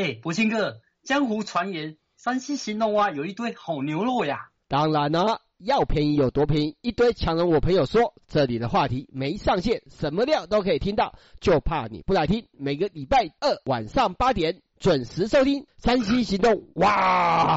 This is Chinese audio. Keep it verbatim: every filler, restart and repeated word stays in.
哎，博清哥，江湖传言山西兴隆啊有一堆好牛肉呀。 当然了，要便宜有多便宜，一堆强人我朋友说，这里的话题没上限，什么料都可以听到，就怕你不来听。每个礼拜二晚上八点准时收听山西行动，哇！